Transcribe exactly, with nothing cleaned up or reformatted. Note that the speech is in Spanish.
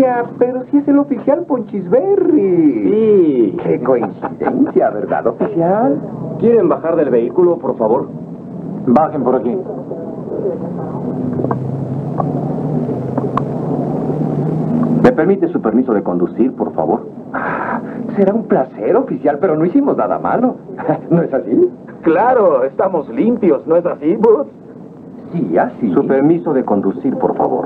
Vaya, pero si es el oficial Ponchisberry. Sí. Qué coincidencia, ¿verdad, oficial? ¿Quieren bajar del vehículo, por favor? Bajen por aquí. ¿Me permite su permiso de conducir, por favor? Ah, será un placer, oficial, pero no hicimos nada malo. ¿No es así? Claro, estamos limpios, ¿no es así, Boots? Sí, así. Su permiso de conducir, por favor.